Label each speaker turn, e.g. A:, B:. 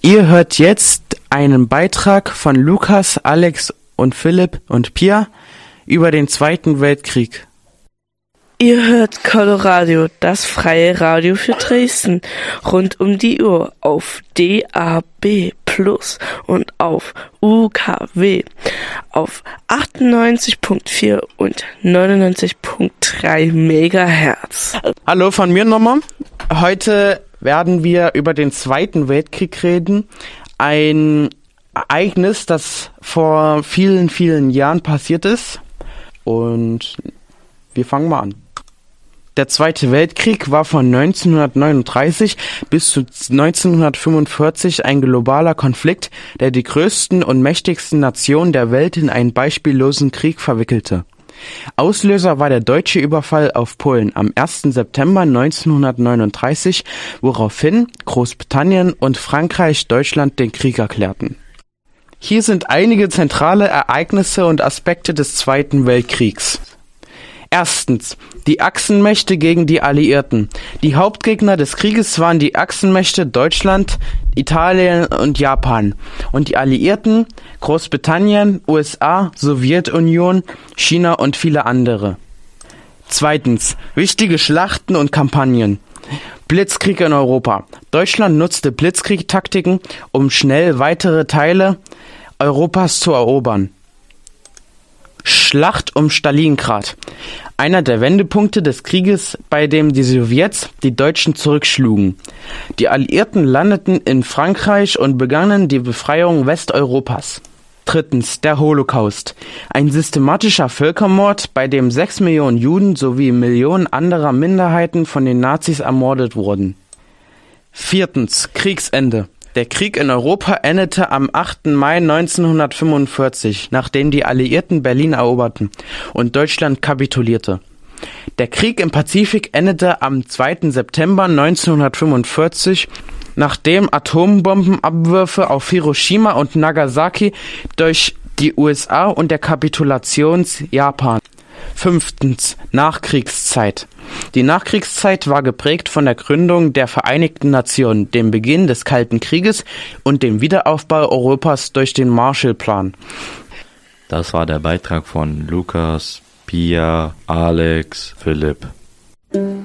A: Ihr hört jetzt einen Beitrag von Lukas, Alex und Philipp und Pia über den Zweiten Weltkrieg.
B: Ihr hört Coloradio, das freie Radio für Dresden, rund um die Uhr auf DAB+ und auf UKW auf 98.4 und 99.3 Megahertz.
A: Hallo von mir nochmal. Heute werden wir über den Zweiten Weltkrieg reden. Ein Ereignis, das vor vielen, vielen Jahren passiert ist. Und wir fangen mal an. Der Zweite Weltkrieg war von 1939 bis zu 1945 ein globaler Konflikt, der die größten und mächtigsten Nationen der Welt in einen beispiellosen Krieg verwickelte. Auslöser war der deutsche Überfall auf Polen am 1. September 1939, woraufhin Großbritannien und Frankreich Deutschland den Krieg erklärten. Hier sind einige zentrale Ereignisse und Aspekte des Zweiten Weltkriegs. Erstens, die Achsenmächte gegen die Alliierten. Die Hauptgegner des Krieges waren die Achsenmächte Deutschland, Italien und Japan und die Alliierten Großbritannien, USA, Sowjetunion, China und viele andere. Zweitens, wichtige Schlachten und Kampagnen. Blitzkrieg in Europa. Deutschland nutzte Blitzkrieg-Taktiken, um schnell weitere Teile Europas zu erobern. Schlacht um Stalingrad. Einer der Wendepunkte des Krieges, bei dem die Sowjets die Deutschen zurückschlugen. Die Alliierten landeten in Frankreich und begannen die Befreiung Westeuropas. Drittens, der Holocaust. Ein systematischer Völkermord, bei dem 6 Millionen Juden sowie Millionen anderer Minderheiten von den Nazis ermordet wurden. Viertens, Kriegsende. Der Krieg in Europa endete am 8. Mai 1945, nachdem die Alliierten Berlin eroberten und Deutschland kapitulierte. Der Krieg im Pazifik endete am 2. September 1945, nachdem Atombombenabwürfe auf Hiroshima und Nagasaki durch die USA und der Kapitulation Japans. Fünftens, Nachkriegszeit. Die Nachkriegszeit war geprägt von der Gründung der Vereinigten Nationen, dem Beginn des Kalten Krieges und dem Wiederaufbau Europas durch den Marshallplan.
C: Das war der Beitrag von Lukas, Pia, Alex, Philipp.